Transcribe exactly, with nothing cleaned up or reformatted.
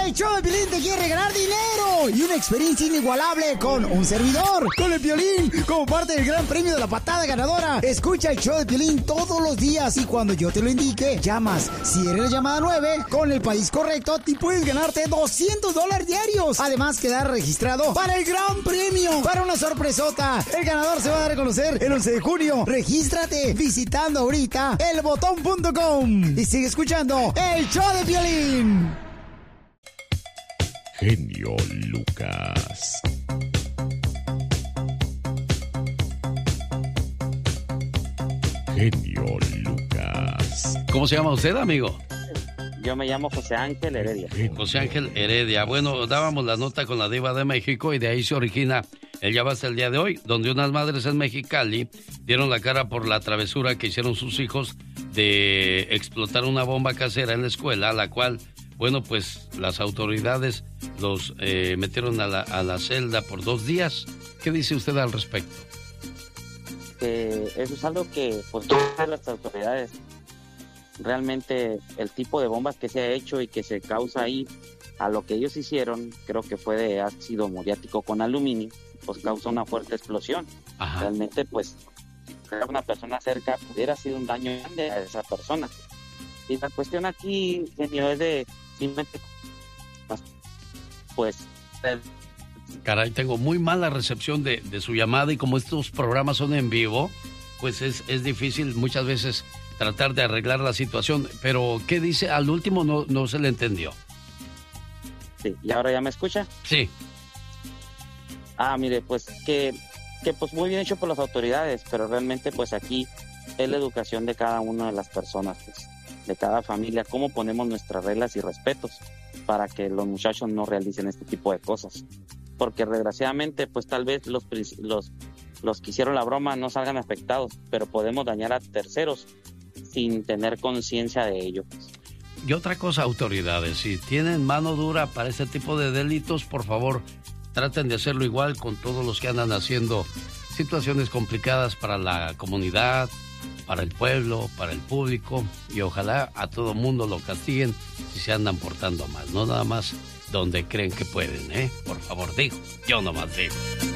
El show de Piolín te quiere ganar dinero y una experiencia inigualable con un servidor, con el Piolín, como parte del gran premio de la patada ganadora. Escucha el show de Piolín todos los días y cuando yo te lo indique, llamas. Si eres la llamada nueve, con el país correcto, te puedes ganarte doscientos dólares diarios. Además, quedar registrado para el gran premio, para una sorpresota. El ganador se va a dar a conocer el once de junio. Regístrate visitando ahorita el botón punto com y sigue escuchando el show de Piolín. Genio Lucas. Genio Lucas. ¿Cómo se llama usted, amigo? Yo me llamo José Ángel Heredia. José Ángel Heredia. Bueno, dábamos la nota con la Diva de México y de ahí se origina el Ya Basta el día de hoy, donde unas madres en Mexicali dieron la cara por la travesura que hicieron sus hijos de explotar una bomba casera en la escuela, la cual, bueno, pues las autoridades los eh, metieron a la, a la celda por dos días. ¿Qué dice usted al respecto? Eh, eso es algo que, pues, todas las autoridades, realmente el tipo de bombas que se ha hecho y que se causa ahí, a lo que ellos hicieron, creo que fue de ácido muriático con aluminio, pues causa una fuerte explosión. Ajá. Realmente, pues, una persona cerca pudiera sido un daño grande a esa persona. Y la cuestión aquí, genio, es de simplemente, pues... El... Caray, tengo muy mala recepción de, de su llamada y como estos programas son en vivo, pues es, es difícil muchas veces tratar de arreglar la situación. Pero, ¿qué dice? Al último no, no se le entendió. Sí, ¿y ahora ya me escucha? Sí. Ah, mire, pues que, que pues muy bien hecho por las autoridades, pero realmente pues aquí es la educación de cada una de las personas, pues, de cada familia, cómo ponemos nuestras reglas y respetos para que los muchachos no realicen este tipo de cosas. Porque desgraciadamente, pues tal vez los, los, los que hicieron la broma no salgan afectados, pero podemos dañar a terceros sin tener conciencia de ello. Y otra cosa, autoridades, si tienen mano dura para este tipo de delitos, por favor, traten de hacerlo igual con todos los que andan haciendo situaciones complicadas para la comunidad, para el pueblo, para el público, y ojalá a todo mundo lo castiguen si se andan portando mal, no nada más donde creen que pueden, ¿eh? Por favor, digo, yo nomás digo.